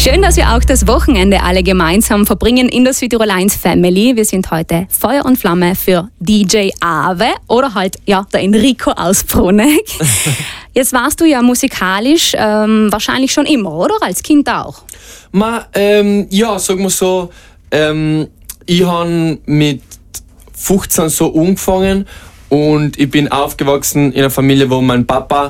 Schön, dass wir auch das Wochenende alle gemeinsam verbringen in der Südtirol 1 Family. Wir sind heute Feuer und Flamme für DJ Ave oder halt der Enrico aus Bruneck. Jetzt warst du ja musikalisch wahrscheinlich schon immer, oder? Als Kind auch? Ja, sagen wir so, ich habe mit 15 so angefangen und ich bin aufgewachsen in einer Familie, wo mein Papa,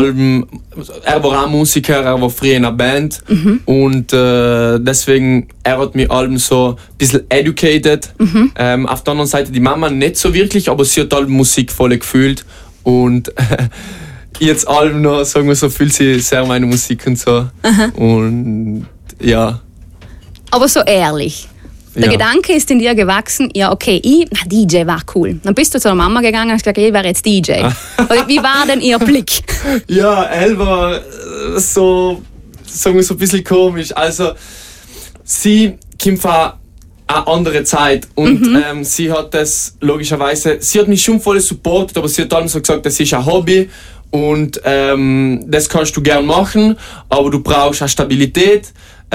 er war auch Musiker, er war früher in einer Band und deswegen, er hat mich allem so ein bisschen educated. Auf der anderen Seite die Mama nicht so wirklich, aber sie hat allem Musik voll gefühlt und jetzt allem noch, sagen wir so, fühlt sie sehr meine Musik und so. Und ja. Aber so ehrlich. Der Gedanke ist in dir gewachsen, DJ war cool. Dann bist du zu der Mama gegangen und hast gesagt, ich wäre jetzt DJ. Wie war denn ihr Blick? Ja, er war so, sagen wir so ein bisschen komisch. Also, sie kommt von einer anderen Zeit und sie hat das logischerweise, sie hat mich schon voll supportet, aber sie hat dann so gesagt, das ist ein Hobby und das kannst du gern machen, aber du brauchst auch Stabilität.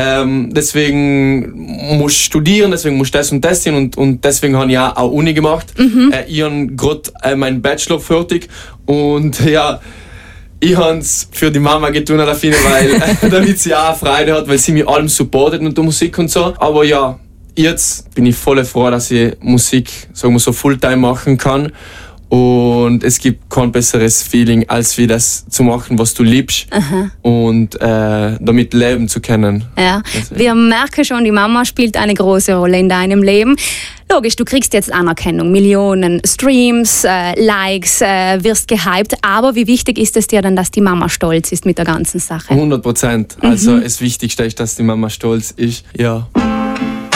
Deswegen musst du studieren, deswegen musst du das und das sehen und deswegen habe ich auch Uni gemacht. Ich habe gerade meinen Bachelor fertig und ja, ich habe es für die Mama getan, weil damit sie auch Freude hat, weil sie mich allem supportet mit der Musik und so. Aber ja, jetzt bin ich voll froh, dass ich Musik, sagen wir so, Fulltime machen kann. Und es gibt kein besseres Feeling, als wie das zu machen, was du liebst und damit leben zu können. Ja. Wir merken schon, die Mama spielt eine große Rolle in deinem Leben. Logisch, du kriegst jetzt Anerkennung, Millionen Streams, Likes, wirst gehypt. Aber wie wichtig ist es dir dann, dass die Mama stolz ist mit der ganzen Sache? 100%. Also das Wichtigste ist, dass die Mama stolz ist. Ja.